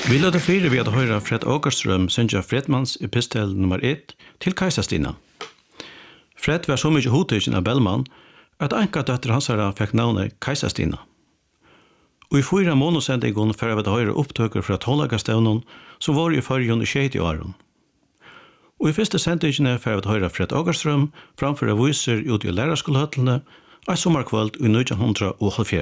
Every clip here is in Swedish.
Vi låter fyra vid att höra Fred Åkerström synja Fredmans epistel nummer 1 till Kajsastina. Fred var så mycket hotigen av Bellman att anka dötter hans herra fick navnet Kajsastina. Og i 4 månadssändningen för att höra upptöker för att hålla stävnen som var i förrjun i 20 åren. Og i första sändningen för att höra Fred Åkerström framföra visar ut i lärarskolhöttelene ett sommarkvöld i 1970.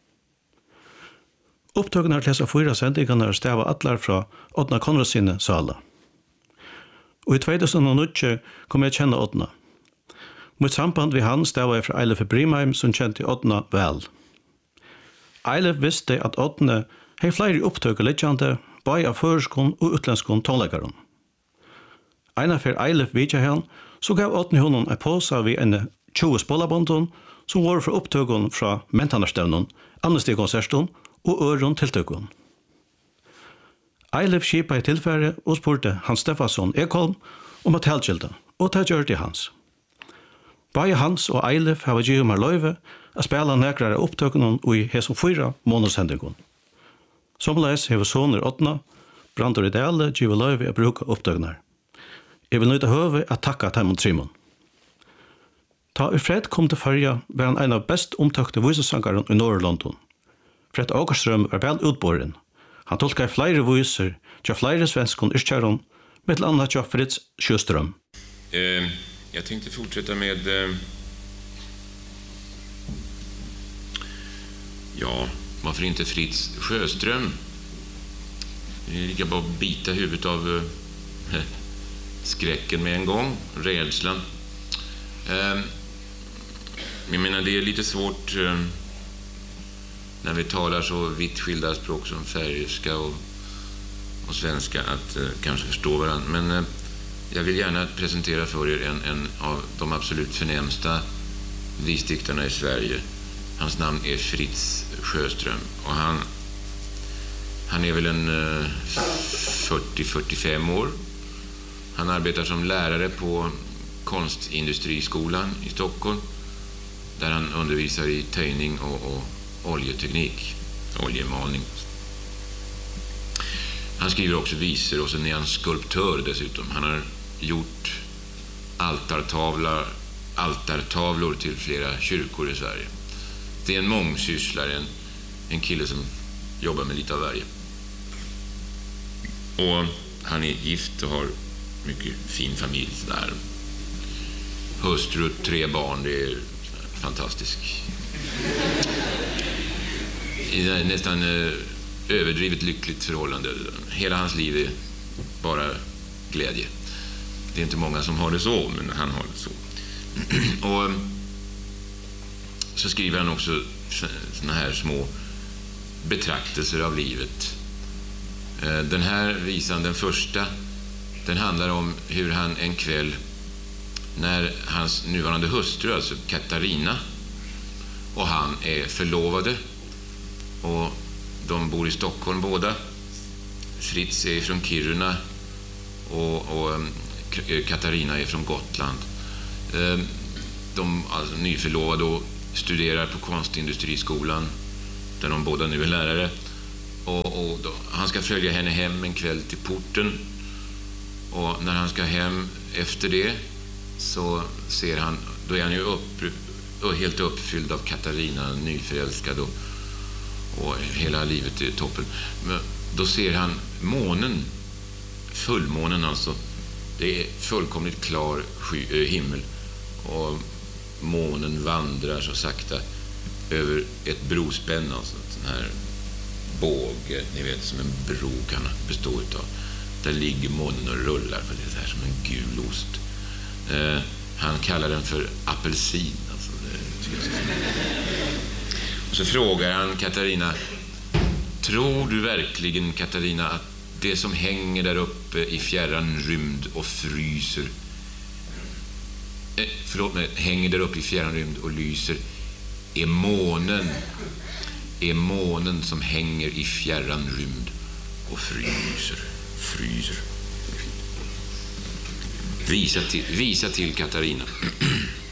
Upptökene til disse 4 sändningarna stava atlar fra Odna Konradsinne sala. Og i 2009 kom jeg kjenne Odna. Mot samband vi han stava jeg fra Eilef Brimheim som kjente Odna vel. Eilef visste at Odna hei flere upptøker littjande, både av føreskon og utlandskon tonleggaren. Eina for Eilef vidja han, så gav Odna honom en påsa vid en 20 spålabonden som var fra upptøkken fra mentanarstevnen, amnestikonserten og øren tiltøkken. Eilef skipa i tilfære og spurte Hans Steffansson Ekholm om at helgjelda, og det gjør det hans. Bare Hans og Eilef har givet meg løyve å spela nekrare opptøkken i hesson 4 månedssendingen. Somleis hever soner Odna, Brandur i Dale, givet løyve å bruke opptøkkener. Jeg vil nøyde høve å takka Taimund Trimon. Ta i Fred kom til Førja var han en av best omtøkte visesangaren i Norrlondon. Fred Åkerström var vel utboren. Han tolkar flere viser, tja flere svenskon yrkjæron, med annat tja Fritz Sjöström. Jag tänkte fortsätta med varför inte Fritz Sjöström? Det är lika bara att bita huvudet av skräcken med en gång, rädslan. Jag menar, det är lite svårt när vi talar så vitt skilda språk som färöiska och svenska att kanske förstå varandra. Men jag vill gärna presentera för er en av de absolut förnämsta visdiktarna i Sverige. Hans namn är Fritz Sjöström och han är väl en 40-45 år. Han arbetar som lärare på Konstindustriskolan i Stockholm där han undervisar i töjning och oljeteknik, oljemalning. Han skriver också visor och sen är han skulptör dessutom. Han har gjort altartavlor till flera kyrkor i Sverige. Det är en mångsysslare, en kille som jobbar med lite av varje. Och han är gift och har mycket fin familj där. Hustru och 3 barn, det är fantastiskt. Nästan överdrivet lyckligt förhållande. Hela hans liv är bara glädje. Det är inte många som har det så, men han har det så. Och så skriver han också såna här små betraktelser av livet. Den här visan, den första, den handlar om hur han en kväll när hans nuvarande hustru, alltså Katarina, och han är förlovade och de bor i Stockholm båda. Fritz är från Kiruna och Katarina är från Gotland. De alltså nyförlovade och studerar på Konstindustriskolan där de båda nu är lärare. Och han ska följa henne hem en kväll till porten. Och när han ska hem efter det så ser han, då är han ju helt uppfylld av Katarina, nyförälskad och hela livet är toppen. Men då ser han månen, fullmånen alltså. Det är fullkomligt klar himmel och månen vandrar så sakta över ett brospänn, alltså en här båge, ni vet, som en bro kan bestå utav. Där ligger månen och rullar, för det är så här som en gul ost. Han kallar den för apelsin, alltså och så frågar han Katarina: tror du verkligen, Katarina, att det som hänger där uppe i fjärran rymd och fryser hänger där uppe i fjärran rymd och lyser är månen som hänger i fjärran rymd och fryser. Visa till Katarina.